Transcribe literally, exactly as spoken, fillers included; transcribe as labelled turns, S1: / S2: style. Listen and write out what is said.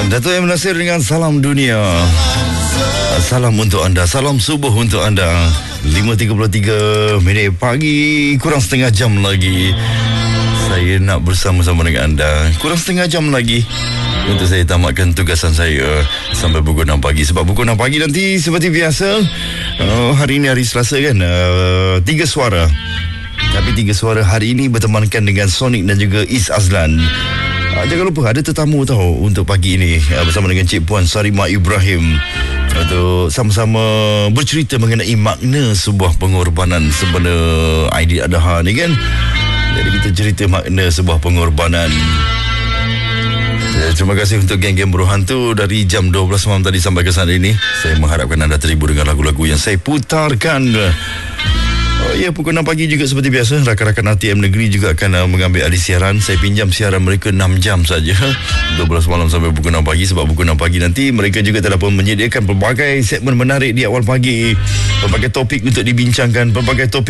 S1: Dato' M. Nasir dengan Salam Dunia. Salam untuk anda, salam subuh untuk anda. lima tiga puluh tiga minit pagi, kurang setengah jam lagi saya nak bersama-sama dengan anda. Kurang setengah jam lagi untuk saya tamatkan tugasan saya sampai pukul enam pagi. Sebab pukul enam pagi nanti seperti biasa, uh, hari ini hari Selasa kan, uh, tiga suara. Tapi tiga suara hari ini bertemankan dengan Sonic dan juga Is Azlan. uh, Jangan lupa ada tetamu tahu untuk pagi ini, uh, bersama dengan Cik Puan Sarimah Ibrahim, untuk sama-sama bercerita mengenai makna sebuah pengorbanan sebenar Aidiladha ni kan. Jadi kita cerita makna sebuah pengorbanan. Terima kasih untuk geng-geng Buruhan tu dari jam dua belas malam tadi sampai ke saat ini. Saya mengharapkan anda terhibur dengan lagu-lagu yang saya putarkan. Oh ya, pukul enam pagi juga seperti biasa, rakan-rakan R T M Negeri juga akan uh, mengambil alih siaran. Saya pinjam siaran mereka enam jam saja, dua belas malam sampai pukul enam pagi. Sebab pukul enam pagi nanti mereka juga telah pun menyediakan pelbagai segmen menarik di awal pagi, pelbagai topik untuk dibincangkan, pelbagai topik